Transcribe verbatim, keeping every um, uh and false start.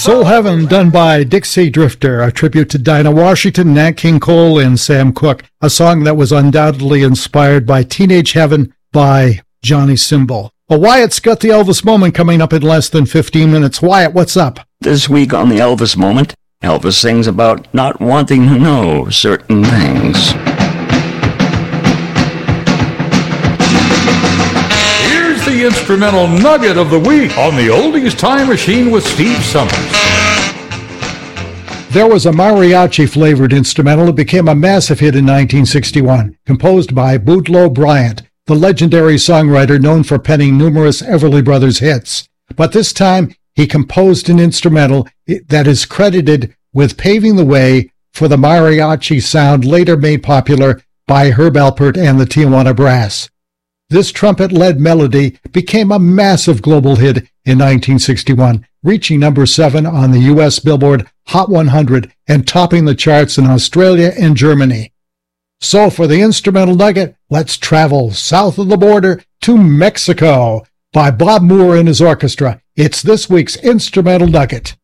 Soul Heaven, done by Dixie Drifter, a tribute to Dinah Washington, Nat King Cole, and Sam Cooke, a song that was undoubtedly inspired by Teenage Heaven by Johnny Cymbal. Well, Wyatt's got the Elvis Moment coming up in less than fifteen minutes. Wyatt, what's up? This week on the Elvis Moment, Elvis sings about not wanting to know certain things. The instrumental nugget of the week on the Oldies Time Machine with Steve Summers. There was a mariachi-flavored instrumental that became a massive hit in nineteen sixty-one, composed by Bootlow Bryant, the legendary songwriter known for penning numerous Everly Brothers hits. But this time, he composed an instrumental that is credited with paving the way for the mariachi sound later made popular by Herb Alpert and the Tijuana Brass. This trumpet-led melody became a massive global hit in nineteen sixty-one, reaching number seven on the U S Billboard Hot one hundred and topping the charts in Australia and Germany. So for the instrumental nugget, let's travel south of the border to Mexico by Bob Moore and his orchestra. It's this week's instrumental nugget.